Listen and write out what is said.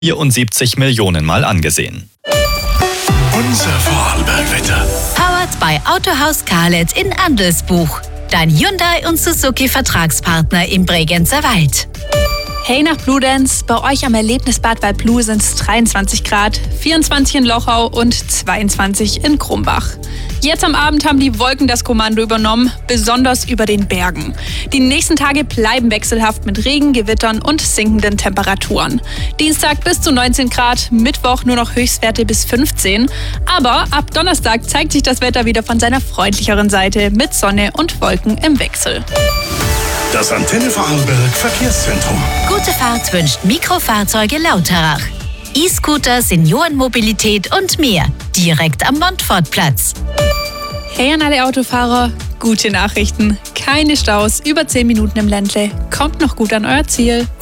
74 Millionen Mal angesehen. Unser Vorarlberg-Wetter. Powered by Autohaus Karlet in Andelsbuch. Dein Hyundai und Suzuki Vertragspartner im Bregenzer Wald. Hey nach Bludenz, bei euch am Erlebnisbad bei Blue sind es 23 Grad, 24 in Lochau und 22 in Krumbach. Jetzt am Abend haben die Wolken das Kommando übernommen, besonders über den Bergen. Die nächsten Tage bleiben wechselhaft mit Regen, Gewittern und sinkenden Temperaturen. Dienstag bis zu 19 Grad, Mittwoch nur noch Höchstwerte bis 15. Aber ab Donnerstag zeigt sich das Wetter wieder von seiner freundlicheren Seite mit Sonne und Wolken im Wechsel. Das Antenne Vorarlberg Verkehrszentrum. Gute Fahrt wünscht Mikrofahrzeuge Lauterach. E-Scooter, Seniorenmobilität und mehr. Direkt am Montfortplatz. Hey an alle Autofahrer, gute Nachrichten. Keine Staus, über 10 Minuten im Ländle. Kommt noch gut an euer Ziel.